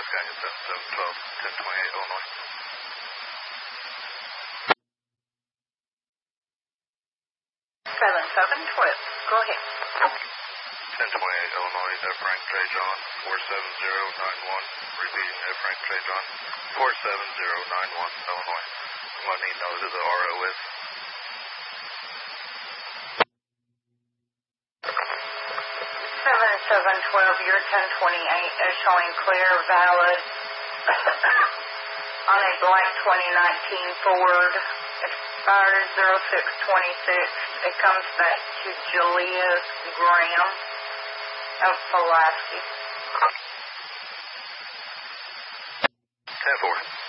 Canyon 7712, 1028 Illinois. 7712, go ahead. 1028 Illinois, Frank J. John, 47091. Repeating, Frank J. John, 47091, Illinois. Let me know who the RO is. 7712, your 1028 is showing clear, valid on a black 2019 Ford. Expires 0626. It comes back to Julius Graham of Pulaski. 10-4.